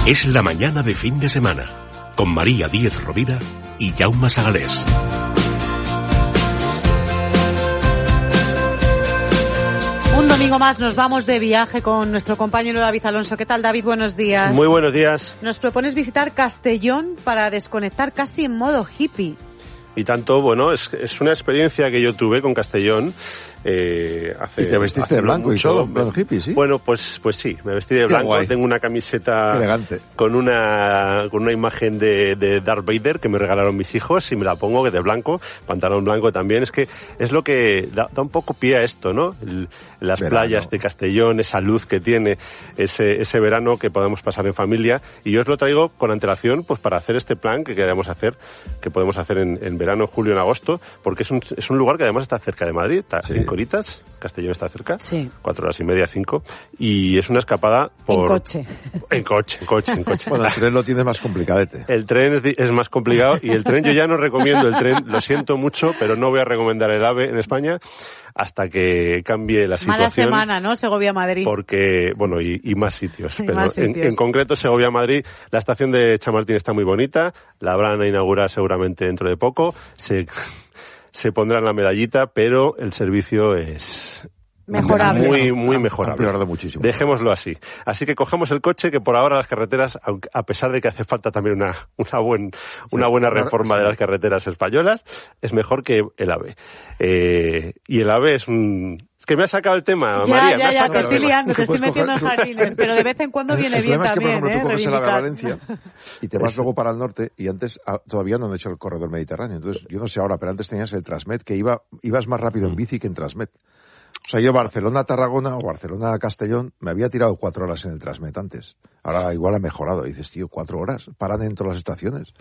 Es la mañana de fin de semana, con María Díez Rovira y Jaume Sagalés. Un domingo más nos vamos de viaje con nuestro compañero David Alonso. ¿Qué tal, David? Buenos días. Muy buenos días. Nos propones visitar Castellón para desconectar casi en modo hippie. Y tanto, bueno, es una experiencia que yo tuve con Castellón. Y te vestiste de blanco mucho. Y todo, blanco hippie, ¿sí? Bueno, pues sí, me vestí de blanco. Guay. Tengo una camiseta elegante con una imagen de Darth Vader que me regalaron mis hijos y me la pongo de blanco, pantalón blanco también. Es que es lo que da un poco pie a esto, ¿no? Las playas de Castellón, esa luz que tiene, ese verano que podemos pasar en familia. Y yo os lo traigo con antelación, pues para hacer este plan que queremos hacer, que podemos hacer en verano, julio, en agosto, porque es un lugar que además está cerca de Madrid, está en Coritas, Castellón está cerca, 4 horas y media, 5, y es una escapada por... En coche. Bueno, el tren lo tiene más complicadete. El tren es más complicado, y el tren yo ya no recomiendo el tren, lo siento mucho, pero no voy a recomendar el AVE en España hasta que cambie la situación. Mala semana, ¿no? Segovia-Madrid. Porque, bueno, y más sitios. Pero en concreto, Segovia-Madrid, la estación de Chamartín está muy bonita, la van a inaugurar seguramente dentro de poco, se pondrán la medallita, pero el servicio es... mejorable. Muy mejorable. Ha muchísimo. Dejémoslo así. Así que cogemos el coche, que por ahora las carreteras, a pesar de que hace falta también una buena reforma de las carreteras españolas, es mejor que el AVE. Y el AVE es que me ha sacado el tema, María. Ya, te estoy liando, te estoy metiendo en jardines, pero de vez en cuando viene bien también, por ejemplo, tú coges el AVE a Valencia y te vas luego para el norte, y antes todavía no han hecho el corredor mediterráneo. Entonces, yo no sé ahora, pero antes tenías el Transmed, que ibas más rápido en bici que en Transmed. O sea, yo Barcelona-Tarragona o Barcelona-Castellón me había tirado 4 horas en el Transmet antes. Ahora igual ha mejorado. Y dices, tío, 4 horas, paran en todas las estaciones.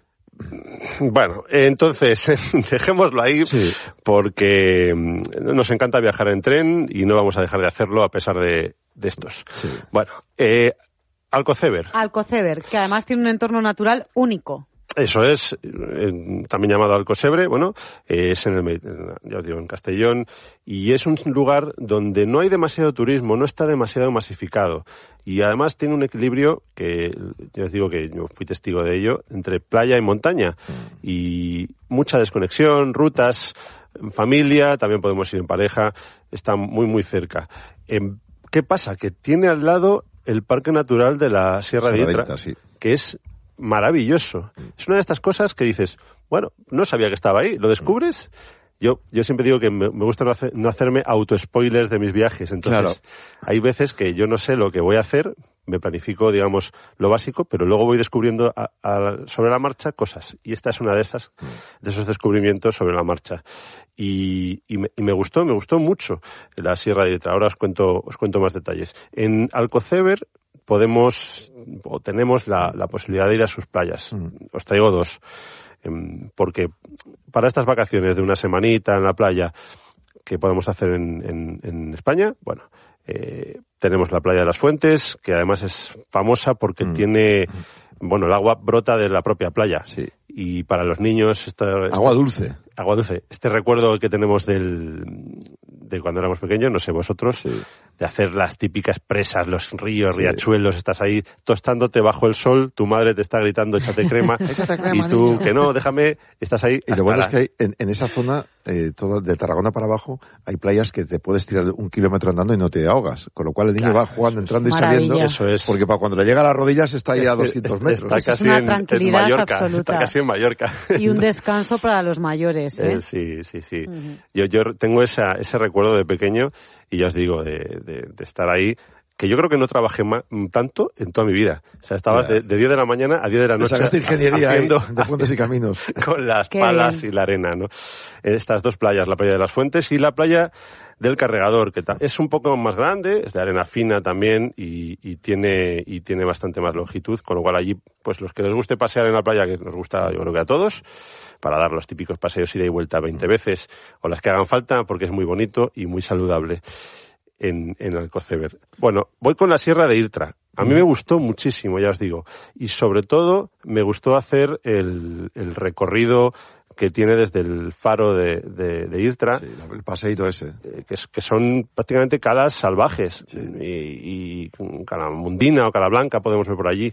Bueno, entonces, dejémoslo ahí, porque nos encanta viajar en tren y no vamos a dejar de hacerlo a pesar de estos. Sí. Bueno, Alcoceber. Alcoceber, que además tiene un entorno natural único. Eso es, también llamado Alcocebre, bueno, es ya os digo, en Castellón, y es un lugar donde no hay demasiado turismo, no está demasiado masificado, y además tiene un equilibrio que, ya os digo que yo fui testigo de ello, entre playa y montaña, y mucha desconexión, rutas, en familia, también podemos ir en pareja, está muy cerca. ¿Qué pasa? Que tiene al lado el Parque Natural de la Sierra de Itra, que es maravilloso. Es una de estas cosas que dices, bueno, no sabía que estaba ahí, ¿lo descubres? Yo siempre digo que me gusta no hacerme auto-spoilers de mis viajes, entonces hay veces que yo no sé lo que voy a hacer, me planifico, digamos, lo básico, pero luego voy descubriendo sobre la marcha cosas, y esta es una de esos descubrimientos sobre la marcha. Y me gustó mucho la Sierra de Itra. Ahora os cuento más detalles. En Alcoceber tenemos la posibilidad de ir a sus playas. Os traigo 2. Porque para estas vacaciones de una semanita en la playa que podemos hacer en España, bueno, tenemos la playa de las Fuentes, que además es famosa porque tiene, bueno, el agua brota de la propia playa. Sí. Y para los niños... Agua dulce. Este recuerdo que tenemos de cuando éramos pequeños, no sé vosotros, de hacer las típicas presas, los ríos, riachuelos, estás ahí tostándote bajo el sol, tu madre te está gritando, échate crema, y tú, niño, que no, déjame, estás ahí. Y lo bueno es que hay, en esa zona, todo de Tarragona para abajo, hay playas que te puedes tirar 1 kilómetro andando y no te ahogas, con lo cual el niño va jugando, entrando y saliendo, porque para cuando le llega a las rodillas está ahí a 200 metros. Está casi en Mallorca, absoluta. Está casi en Mallorca. Y un descanso para los mayores, ¿eh? Sí. Yo tengo ese recuerdo de pequeño, y ya os digo, de estar ahí, que yo creo que no trabajé tanto en toda mi vida. O sea, estaba de 10 de la mañana a 10 de la noche ingeniería haciendo de puentes y caminos. Con las palas y la arena, ¿no? Estas 2 playas, la playa de las Fuentes y la playa del Carregador, que es un poco más grande, es de arena fina también y tiene bastante más longitud, con lo cual allí, pues los que les guste pasear en la playa, que nos gusta yo creo que a todos, para dar los típicos paseos ida y vuelta 20 veces, o las que hagan falta, porque es muy bonito y muy saludable en Alcoceber. Bueno, voy con la Sierra de Itra. A mí me gustó muchísimo, ya os digo, y sobre todo me gustó hacer el recorrido que tiene desde el faro de Irtra. Sí, el paseíto ese. Que son prácticamente calas salvajes. Sí. Y cala mundina o cala blanca podemos ver por allí.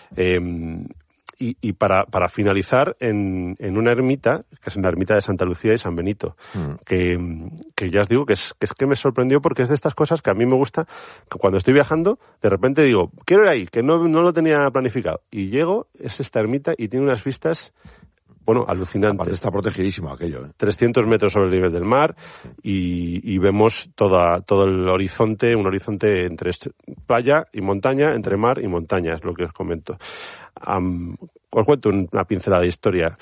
Y para finalizar en una ermita, que es en la ermita de Santa Lucía y San Benito, que ya os digo que es que me sorprendió porque es de estas cosas que a mí me gusta, que cuando estoy viajando, de repente digo, quiero ir ahí, que no lo tenía planificado. Y llego, es esta ermita y tiene unas vistas, bueno, alucinantes. Aparte está protegidísimo aquello. 300 metros sobre el nivel del mar y vemos todo el horizonte, un horizonte entre playa y montaña, entre mar y montaña, es lo que os comento. Os cuento una pincelada de historia.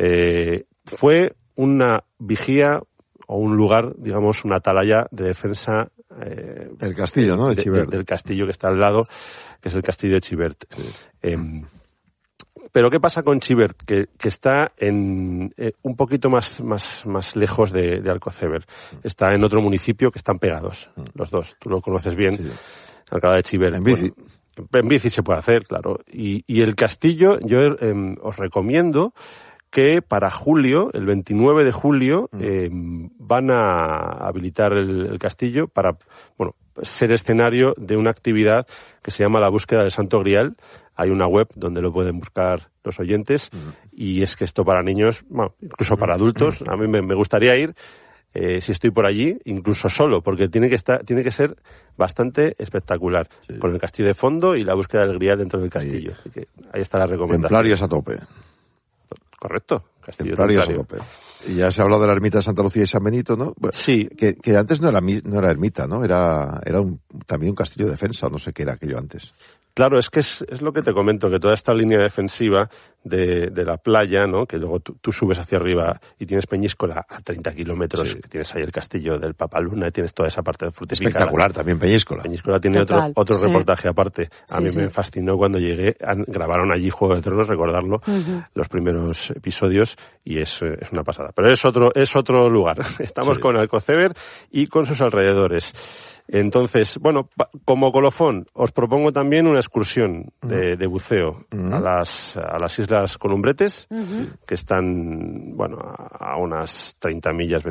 Fue una vigía o un lugar, digamos, una atalaya de defensa del castillo, ¿no? De Chivert. Del castillo que está al lado, que es el castillo de Chivert. Sí. Pero ¿qué pasa con Chivert? Que está un poquito más lejos de Alcoceber. Está en otro municipio que están pegados, los dos. Tú lo conoces bien, sí. Alcalá de Chivert. En bici. Bueno, en bici se puede hacer, claro. Y el castillo, yo os recomiendo que para julio, el 29 de julio, van a habilitar el castillo para, bueno, ser escenario de una actividad que se llama la búsqueda del Santo Grial. Hay una web donde lo pueden buscar los oyentes y es que esto para niños, bueno, incluso para adultos, a mí me gustaría ir. Si estoy por allí, incluso solo, porque tiene que ser bastante espectacular, sí. Con el castillo de fondo y la búsqueda del grial dentro del castillo. Así que ahí está la recomendación. Templarios a tope. Correcto, castillo Templarios a tope. Y ya se ha hablado de la ermita de Santa Lucía y San Benito, ¿no? Sí. Que antes no era ermita, ¿no? Era también un castillo de defensa, no sé qué era aquello antes. Claro, es que es lo que te comento, que toda esta línea defensiva de la playa, ¿no? Que luego tú subes hacia arriba y tienes Peñíscola a 30 kilómetros, sí. Que tienes ahí el castillo del Papaluna y tienes toda esa parte de frutícola. Espectacular también Peñíscola. Peñíscola tiene otro sí. Reportaje aparte. A mí me fascinó cuando llegué, grabaron allí Juego de Tronos, recordarlo, los primeros episodios, y es una pasada. Pero es otro lugar. Estamos con Alcoceber y con sus alrededores. Entonces, bueno, como colofón, os propongo también una excursión de buceo a las Islas Columbretes, que están, bueno, a unas 30 millas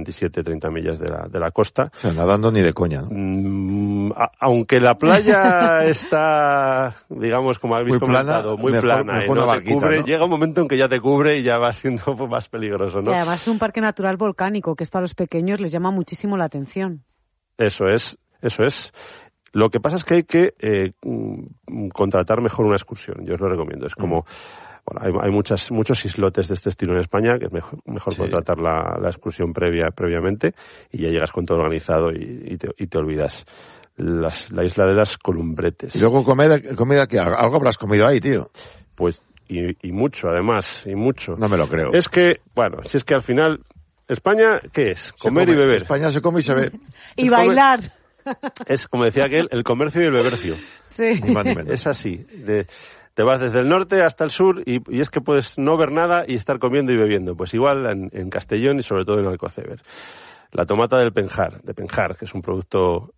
de la costa. O sea, nadando ni de coña, ¿no? Aunque la playa está, digamos, como habéis comentado, muy plana, mejor no barquita, te cubre, ¿no? llega un momento en que ya te cubre y ya va siendo más peligroso, ¿no? Y además es un parque natural volcánico, que esto a los pequeños les llama muchísimo la atención. Eso es. Lo que pasa es que hay que contratar mejor una excursión. Yo os lo recomiendo. Es como, bueno, hay muchos islotes de este estilo en España, que es mejor contratar la excursión previamente y ya llegas con todo organizado y te olvidas. La isla de las Columbretes. Y luego comida que algo habrás comido ahí, tío. Pues, y mucho, además, y mucho. No me lo creo. Es que, bueno, si es que al final, España, ¿qué es? Comer y beber. España se come y se ve. Y bailar. Es, como decía aquel, el comercio y el bebercio. Sí. Ni más ni menos. Es así. Te vas desde el norte hasta el sur y es que puedes no ver nada y estar comiendo y bebiendo. Pues igual en Castellón y sobre todo en Alcoceber. La tomata de Penjar, que es un producto,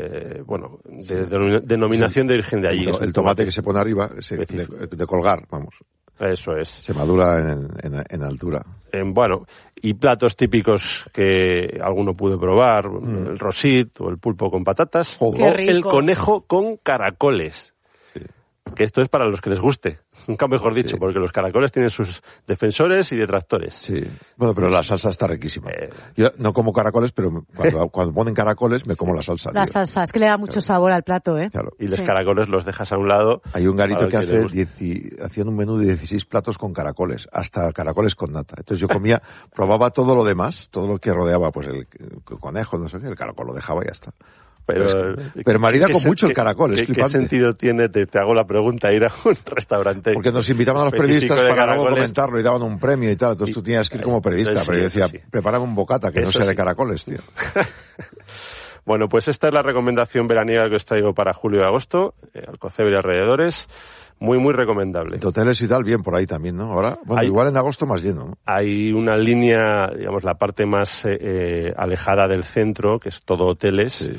de denominación de origen de allí. El tomate que se pone arriba, de colgar, vamos. Eso es. Se madura en altura. Bueno, y platos típicos que alguno pude probar, el rosit o el pulpo con patatas, o el conejo con caracoles. Sí. Que esto es para los que les guste, nunca mejor dicho, porque los caracoles tienen sus defensores y detractores. Sí. Bueno, pero la salsa está riquísima. Yo no como caracoles, pero cuando ponen caracoles me como la salsa. La salsa, es que le da mucho sabor al plato, ¿eh? Claro. Y los caracoles los dejas a un lado. Hay un garito que hacían un menú de 16 platos con caracoles, hasta caracoles con nata. Entonces yo probaba todo lo demás, todo lo que rodeaba, pues el conejo, no sé qué, el caracol lo dejaba y ya está. Pero marida con mucho el caracol, es flipante. ¿Qué sentido tiene, te hago la pregunta, ir a un restaurante? Porque nos invitaban a los periodistas para luego comentarlo y daban un premio y tal, entonces tú tenías que ir como periodista, pero yo decía, prepárame un bocata que no sea de caracoles, tío. Bueno, pues esta es la recomendación veraniega que os traigo para julio y agosto, Alcoceber y alrededores. Muy, muy recomendable. De hoteles y tal, bien por ahí también, ¿no? Ahora, bueno, igual en agosto más lleno, ¿no? Hay una línea, digamos, la parte más alejada del centro, que es todo hoteles. Sí.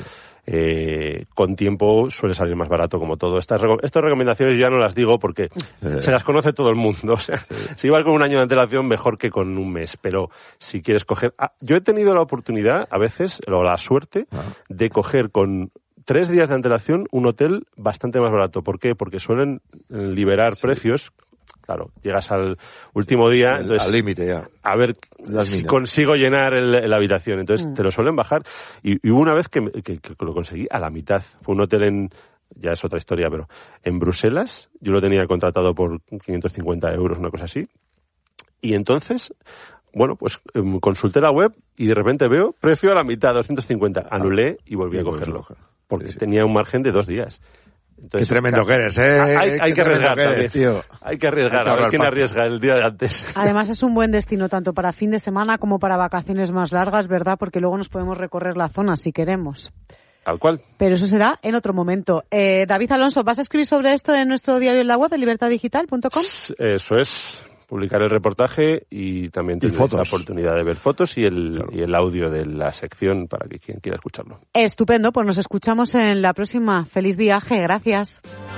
con tiempo suele salir más barato como todo. Estas recomendaciones ya no las digo porque se las conoce todo el mundo. O sea, si vas con un año de antelación, mejor que con un mes. Pero si quieres coger... yo he tenido la oportunidad, a veces, o la suerte, de coger con 3 días de antelación un hotel bastante más barato. ¿Por qué? Porque suelen liberar precios. Claro, llegas al último día, entonces, al límite ya. A ver si consigo llenar la habitación. Entonces te lo suelen bajar. Y hubo una vez que lo conseguí a la mitad. Fue un hotel ya es otra historia, pero en Bruselas. Yo lo tenía contratado por 550 euros, una cosa así. Y entonces, bueno, pues consulté la web y de repente veo precio a la mitad, 250. Anulé y volví a cogerlo. Porque tenía un margen de 2 días. Entonces, qué tremendo que eres, ¿eh? Hay que arriesgar también, tío. Hay que arriesgar, a ver quién arriesga el día de antes. Además es un buen destino tanto para fin de semana como para vacaciones más largas, ¿verdad? Porque luego nos podemos recorrer la zona si queremos. Tal cual. Pero eso será en otro momento. David Alonso, ¿vas a escribir sobre esto en nuestro diario en la web, en libertaddigital.com? Eso es. Publicar el reportaje y también tener la oportunidad de ver fotos y el audio de la sección para que quien quiera escucharlo. Estupendo, pues nos escuchamos en la próxima. Feliz viaje, gracias.